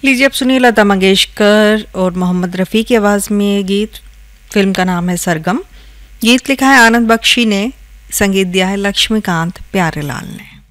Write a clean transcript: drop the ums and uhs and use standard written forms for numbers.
लीजिए अब सुनिए लता मंगेशकर और मोहम्मद रफ़ी की आवाज़ में ये गीत। फिल्म का नाम है सरगम। गीत लिखा है आनंद बख्शी ने, संगीत दिया है लक्ष्मीकांत प्यारेलाल ने।